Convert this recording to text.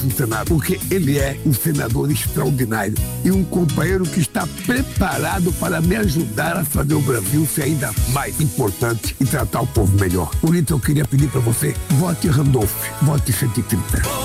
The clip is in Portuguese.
no Senado, porque ele é um senador extraordinário e um companheiro que está preparado para me ajudar a fazer o Brasil ser ainda mais importante e tratar o povo melhor. Por isso eu queria pedir para você, vote Randolph, vote 130.